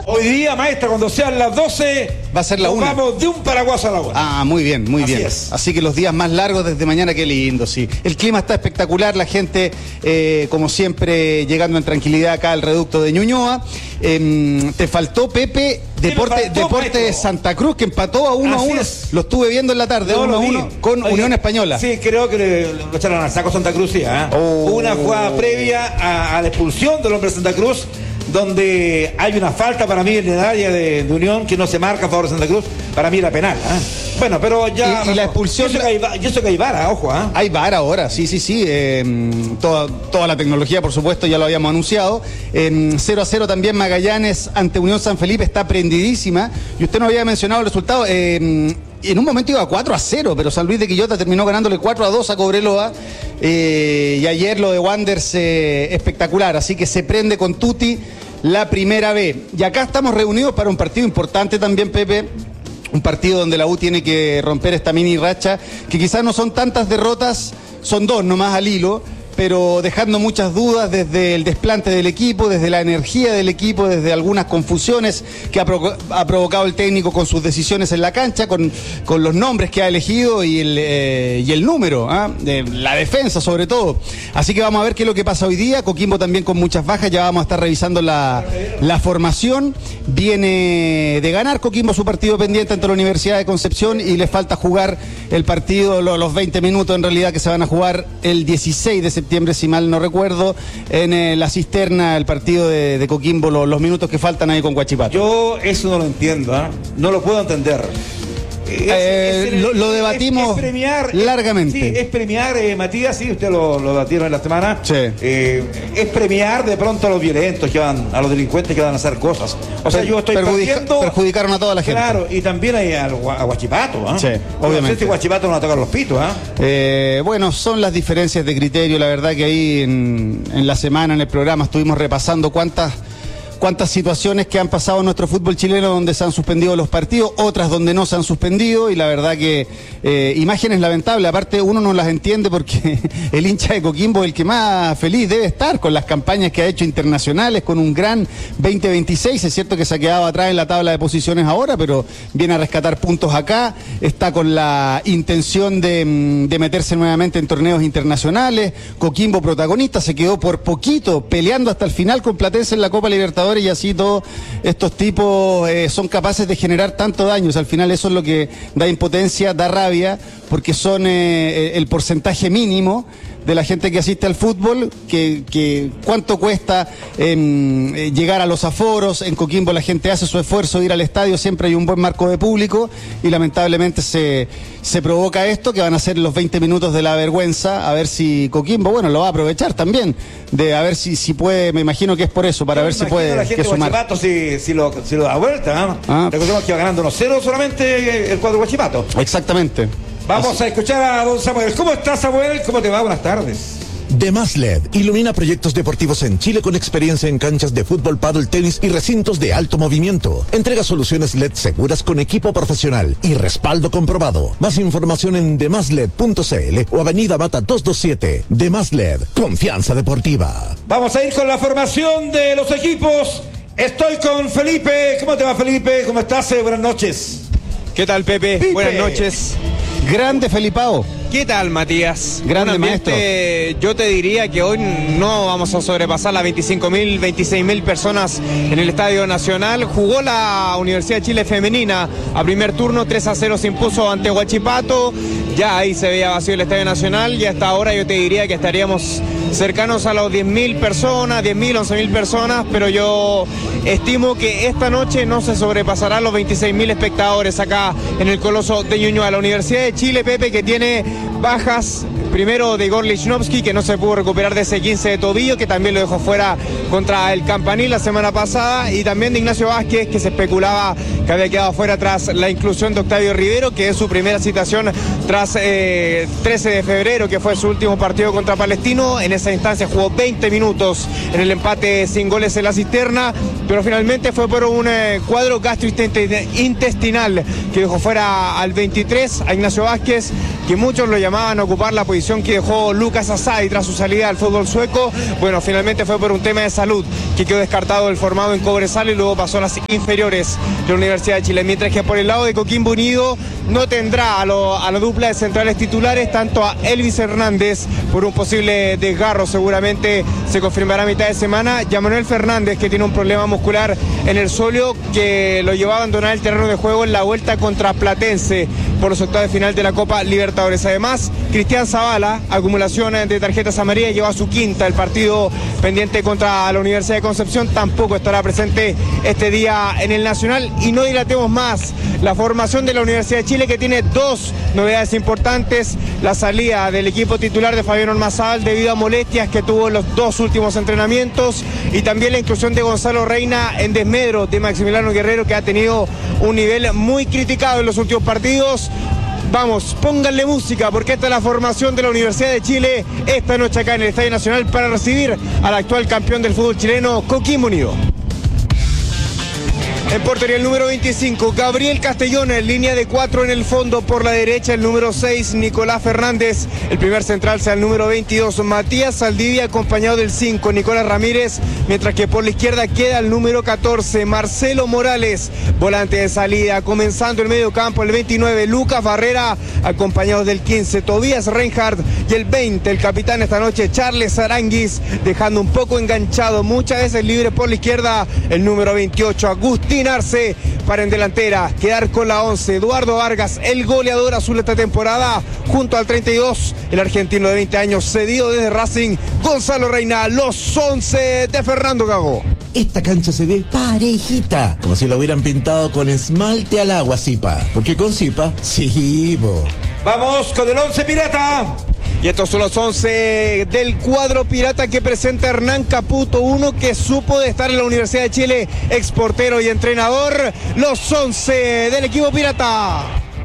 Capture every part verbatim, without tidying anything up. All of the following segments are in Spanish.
Hoy día, maestra, cuando sean las doce, va a ser la una. Vamos de un paraguaso a la hora. Ah, muy bien, muy Así bien. es. Así que los días más largos desde mañana, qué lindo, sí. El clima está espectacular, la gente, eh, como siempre, llegando en tranquilidad acá al reducto de Ñuñoa. Eh, te faltó, Pepe, Deporte, faltó, Deporte de Santa Cruz, que empató a uno a uno. Lo estuve viendo en la tarde, no, uno a uno, con Oye, Unión Española. Sí, creo que le, lo echaron al saco Santa Cruz, sí, ¿eh? oh. Una jugada previa a, a la expulsión del hombre de Santa Cruz, donde hay una falta para mí en el área de, de Unión que no se marca a favor de Santa Cruz, para mí era penal. ¿eh? Bueno, pero ya... Y, y la expulsión... Yo sé que hay, yo sé que hay vara, ojo. ¿eh? Hay vara ahora, sí, sí, sí. Eh, toda, toda la tecnología, por supuesto, ya lo habíamos anunciado. Eh, cero a cero también Magallanes ante Unión San Felipe, está prendidísima. Y usted no había mencionado el resultado. Eh, en un momento iba cuatro a cero, pero San Luis de Quillota terminó ganándole cuatro a dos a Cobreloa. Eh, y ayer lo de Wanderers eh, espectacular, así que se prende con Tuti la primera vez. Y acá estamos reunidos para un partido importante también, Pepe. Un partido donde la U tiene que romper esta mini racha, que quizás no son tantas derrotas, son dos nomás al hilo, pero dejando muchas dudas desde el desplante del equipo, desde la energía del equipo, desde algunas confusiones que ha, provo ha provocado el técnico con sus decisiones en la cancha, con, con los nombres que ha elegido y el, eh, y el número, ¿eh? de la defensa sobre todo. Así que vamos a ver qué es lo que pasa hoy día. Coquimbo también con muchas bajas, ya vamos a estar revisando la, la formación. Viene de ganar Coquimbo su partido pendiente ante la Universidad de Concepción y le falta jugar el partido, los veinte minutos en realidad que se van a jugar el dieciséis de septiembre. Si mal no recuerdo, en eh, la cisterna, el partido de, de Coquimbo, lo, los minutos que faltan ahí con Huachipato. Yo eso no lo entiendo, ¿eh? No lo puedo entender. Es, eh, es, lo, lo debatimos es, es premiar, largamente. Sí, es premiar, eh, Matías, sí, usted lo, lo debatieron en la semana. Sí. Eh, es premiar de pronto a los violentos que van, a los delincuentes que van a hacer cosas. O sea, yo estoy Perjudica, partiendo, perjudicaron a toda la gente. Claro, y también hay a, a Huachipato, ¿eh? Sí, obviamente. No sé si Huachipato no va a tocar los pitos, ¿eh? Eh, bueno, son las diferencias de criterio. La verdad que ahí en, en la semana, en el programa, estuvimos repasando cuántas... cuántas situaciones que han pasado en nuestro fútbol chileno donde se han suspendido los partidos, otras donde no se han suspendido, y la verdad que eh, imágenes lamentables. Aparte uno no las entiende porque el hincha de Coquimbo es el que más feliz debe estar con las campañas que ha hecho internacionales, con un gran veinte veintiséis. Es cierto que se ha quedado atrás en la tabla de posiciones ahora, pero viene a rescatar puntos acá, está con la intención de, de meterse nuevamente en torneos internacionales. Coquimbo protagonista, se quedó por poquito peleando hasta el final con Platense en la Copa Libertadores, y así todos estos tipos eh, son capaces de generar tanto daño. O sea, al final eso es lo que da impotencia, da rabia, porque son eh, el porcentaje mínimo de la gente que asiste al fútbol, que, que cuánto cuesta eh, llegar a los aforos. En Coquimbo la gente hace su esfuerzo de ir al estadio, siempre hay un buen marco de público, y lamentablemente se, se provoca esto, que van a ser los veinte minutos de la vergüenza. A ver si Coquimbo, bueno, lo va a aprovechar también, de a ver si, si puede, me imagino que es por eso, para Yo ver si puede la gente que sumar. Huachipato si, si, lo, si lo da vuelta, ¿no? Ah. Recordemos que va ganando uno cero solamente el cuadro Huachipato. Exactamente. Vamos Así. a escuchar a don Samuel. ¿Cómo estás, Samuel? ¿Cómo te va? Buenas tardes. Demás L E D ilumina proyectos deportivos en Chile con experiencia en canchas de fútbol, pádel, tenis y recintos de alto movimiento. Entrega soluciones L E D seguras con equipo profesional y respaldo comprobado. Más información en demasLed punto cl o Avenida Mata doscientos veintisiete. Demás L E D, confianza deportiva. Vamos a ir con la formación de los equipos. Estoy con Felipe. ¿Cómo te va, Felipe? ¿Cómo estás? Eh, buenas noches. ¿Qué tal, Pepe? Pipe. Buenas noches. Grande Felipao. ¿Qué tal, Matías? Grande ambiente, maestro. Yo te diría que hoy no vamos a sobrepasar las veinticinco mil, veintiséis mil personas en el Estadio Nacional. Jugó la Universidad de Chile femenina a primer turno, tres a cero se impuso ante Huachipato. Ya ahí se veía vacío el Estadio Nacional, y hasta ahora yo te diría que estaríamos cercanos a los diez mil personas, diez mil, once mil personas, pero yo estimo que esta noche no se sobrepasarán los veintiséis mil espectadores acá en el Coloso de Ñuñoa. La Universidad de Chile, Pepe, que tiene bajas, primero de Igor Lichnowsky, que no se pudo recuperar de ese quince de tobillo, que también lo dejó fuera contra el Campaní la semana pasada, y también de Ignacio Vázquez, que se especulaba que había quedado fuera tras la inclusión de Octavio Rivero, que es su primera citación tras eh, trece de febrero, que fue su último partido contra Palestino. En esa instancia jugó veinte minutos en el empate sin goles en la cisterna, pero finalmente fue por un eh, cuadro gastrointestinal que dejó fuera al veintitrés, a Ignacio Vázquez, que muchos lo llamaban a ocupar la posición que dejó Lucas Asadi tras su salida al fútbol sueco. Bueno, finalmente fue por un tema de salud que quedó descartado el formado en Cobresal y luego pasó a las inferiores de la Universidad de Chile. Mientras que por el lado de Coquimbo Unido no tendrá a, lo, a la dupla de centrales titulares, tanto a Elvis Hernández por un posible desgarro, seguramente se confirmará a mitad de semana, y a Manuel Fernández, que tiene un problema muscular en el sóleo que lo llevó a abandonar el terreno de juego en la vuelta contra Platense por los octavos de final de la Copa Libertadores. Además, Cristian Zavala, acumulación de tarjetas amarillas, lleva su quinta. El partido pendiente contra la Universidad de Concepción tampoco estará presente este día en el Nacional. Y no dilatemos más la formación de la Universidad de Chile, que tiene dos novedades importantes: la salida del equipo titular de Fabián Ormazábal debido a molestias que tuvo en los dos últimos entrenamientos, y también la inclusión de Gonzalo Reina en desmedro de Maximiliano Guerrero, que ha tenido un nivel muy criticado en los últimos partidos. Vamos, pónganle música, porque esta es la formación de la Universidad de Chile esta noche acá en el Estadio Nacional para recibir al actual campeón del fútbol chileno, Coquimbo Unido. En portería el número veinticinco, Gabriel Castellón, en línea de cuatro en el fondo. Por la derecha el número seis, Nicolás Fernández. El primer central sea el número veintidós, Matías Saldivia, acompañado del cinco, Nicolás Ramírez. Mientras que por la izquierda queda el número catorce, Marcelo Morales, volante de salida. Comenzando el medio campo el veintinueve, Lucas Barrera, acompañado del quince, Tobías Reinhardt. Y el veinte, el capitán esta noche, Charles Aranguis, dejando un poco enganchado, muchas veces libre por la izquierda, el número veintiocho, Agustín Arce, para en delantera quedar con la once, Eduardo Vargas, el goleador azul esta temporada, junto al treinta y dos, el argentino de veinte años, cedido desde Racing, Gonzalo Reina. Los once de Fernando Gago. Esta cancha se ve parejita, como si la hubieran pintado con esmalte al agua, Zipa. Porque con Zipa, sí, bo. Vamos con el once pirata. Y estos son los once del cuadro pirata que presenta Hernán Caputo, uno que supo de estar en la Universidad de Chile, exportero y entrenador. Los once del equipo pirata.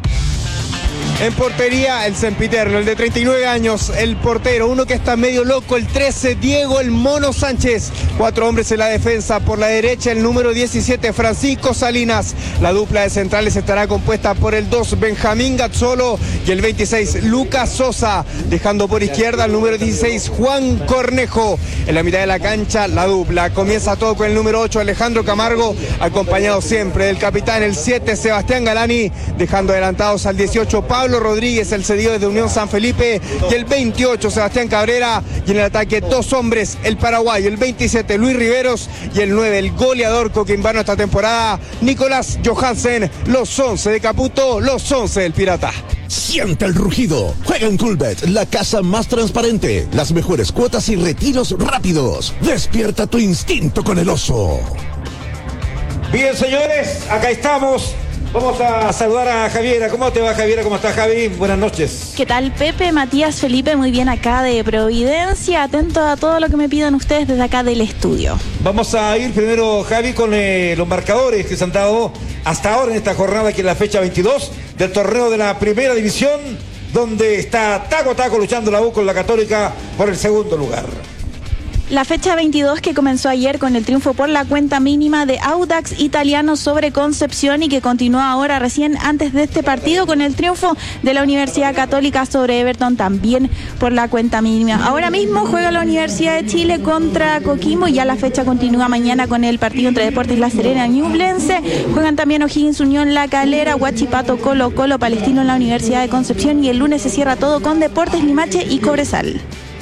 En portería, el sempiterno, el de treinta y nueve años, el portero, uno que está medio loco, el trece, Diego el Mono Sánchez. Cuatro hombres en la defensa. Por la derecha, el número diecisiete, Francisco Salinas. La dupla de centrales estará compuesta por el dos, Benjamín Gazzolo, y el veintiséis, Lucas Sosa. Dejando por izquierda el número dieciséis, Juan Cornejo. En la mitad de la cancha, la dupla. Comienza todo con el número ocho, Alejandro Camargo, acompañado siempre del capitán, el siete, Sebastián Galani. Dejando adelantados al dieciocho, Pablo Rodríguez, el cedido desde Unión San Felipe, y el veintiocho, Sebastián Cabrera. Y en el ataque, dos hombres, el paraguayo, el veintisiete, Luis Riveros, y el nueve, el goleador coquimbano esta temporada, Nicolás Johansen. Los once de Caputo, los once del Pirata. Siente el rugido. Juega en Coolbet, la casa más transparente. Las mejores cuotas y retiros rápidos. Despierta tu instinto con el oso. Bien, señores, acá estamos. Vamos a saludar a Javiera. ¿Cómo te va, Javiera? ¿Cómo estás, Javi? Buenas noches. ¿Qué tal, Pepe? Matías, Felipe, muy bien acá de Providencia. Atento a todo lo que me pidan ustedes desde acá del estudio. Vamos a ir primero, Javi, con eh, los marcadores que se han dado hasta ahora en esta jornada, que es la fecha veintidós del torneo de la Primera División, donde está taco a taco luchando la U con la Católica por el segundo lugar. La fecha veintidós, que comenzó ayer con el triunfo por la cuenta mínima de Audax Italiano sobre Concepción, y que continúa ahora recién antes de este partido con el triunfo de la Universidad Católica sobre Everton, también por la cuenta mínima. Ahora mismo juega la Universidad de Chile contra Coquimbo, y ya la fecha continúa mañana con el partido entre Deportes La Serena y Ñublense. Juegan también O'Higgins Unión La Calera, Huachipato Colo Colo, Palestino en la Universidad de Concepción, y el lunes se cierra todo con Deportes Limache y Cobresal.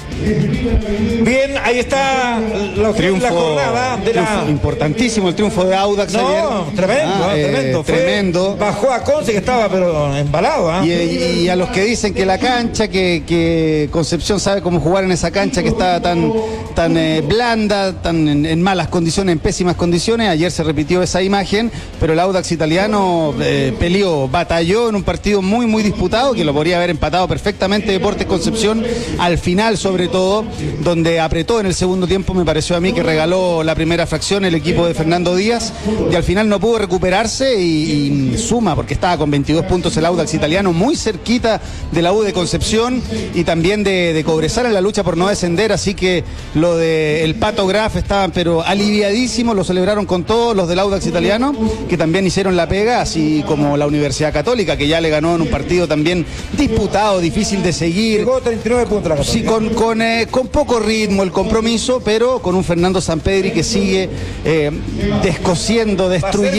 Bien, ahí está la, triunfo, la jornada de la... triunfo importantísimo el triunfo de Audax no, ayer. tremendo, ah, eh, tremendo. Fue, tremendo. Bajó a Conce, que estaba pero embalado. ¿eh? Y, y a los que dicen que la cancha, que, que Concepción sabe cómo jugar en esa cancha que está tan, tan eh, blanda, tan en, en malas condiciones, en pésimas condiciones. Ayer se repitió esa imagen, pero el Audax italiano eh, peleó, batalló en un partido muy, muy disputado, que lo podría haber empatado perfectamente Deportes Concepción al final, sobre todo, donde apretó en el segundo tiempo, me pareció a mí que regaló la primera fracción el equipo de Fernando Díaz, y al final no pudo recuperarse y, y suma, porque estaba con veintidós puntos el Audax italiano, muy cerquita de la U de Concepción y también de, de Cobresal en la lucha por no descender, así que lo de el Pato Graf estaban pero aliviadísimos, lo celebraron con todos los del Audax italiano, que también hicieron la pega, así como la Universidad Católica, que ya le ganó en un partido también disputado, difícil de seguir. Llegó treinta y nueve puntos la Católica. Sí, con, con, eh, con poco ritmo el compromiso, pero con un Fernando Sampedri que sigue eh, descosiendo, destruyendo.